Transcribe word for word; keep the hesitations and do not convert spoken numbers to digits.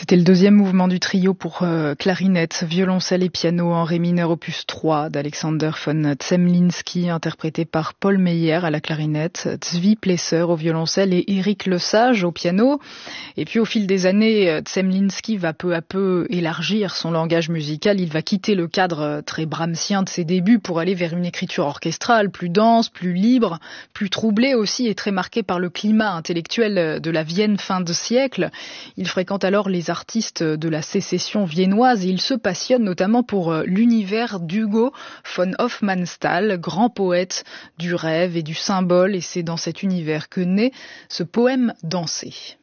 C'était le deuxième mouvement du trio pour euh, clarinette, violoncelle et piano en ré mineur opus trois d'Alexander von Zemlinsky, interprété par Paul Meyer à la clarinette, Zvi Plesser au violoncelle et Éric Lesage au piano. Et puis au fil des années, Zemlinsky va peu à peu élargir son langage musical. Il va quitter le cadre très brahmsien de ses débuts pour aller vers une écriture orchestrale, plus dense, plus libre, plus troublée aussi et très marquée par le climat intellectuel de la Vienne fin de siècle. Il fréquente alors les les artistes de la sécession viennoise et il se passionne notamment pour l'univers d'Hugo von Hofmannsthal, grand poète du rêve et du symbole, et c'est dans cet univers que naît ce poème dansé.